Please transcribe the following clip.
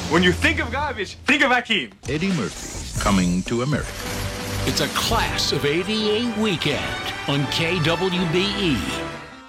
When you think of garbage, think of Akeem. Eddie Murphy, coming to America. It's a Class of '88 weekend on KWBE.